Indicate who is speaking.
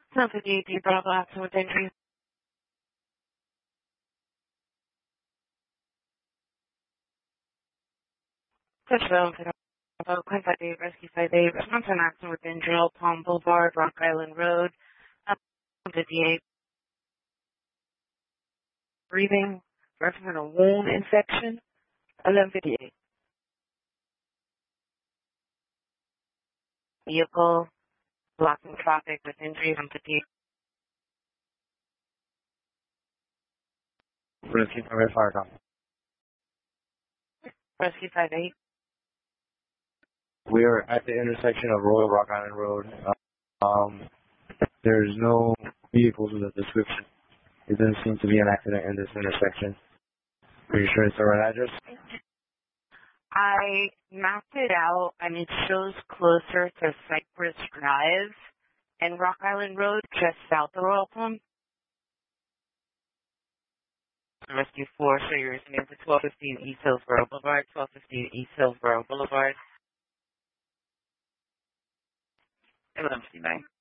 Speaker 1: Sympathy, Bravo, Action with Injury. Touchdown, Bravo, Contact Dave, Rescue 58, response on action with injury, Palm Boulevard, Rock Island Road, 58. Breathing, reference a wound infection, 1158. Vehicle, blocking traffic with injury, 158.
Speaker 2: Rescue from Red Fire Company.
Speaker 1: Rescue 58.
Speaker 2: We are at the intersection of Royal Rock Island Road. There's no vehicles with a description. It doesn't seem to be an accident in this intersection. Are you sure it's the right address?
Speaker 1: I mapped it out and it shows closer to Cypress Drive and Rock Island Road, just south of Royal Palm. Rescue 4, so you're listening to 1215 East Hillsborough Boulevard, 1215 East Hillsborough Boulevard. 1159.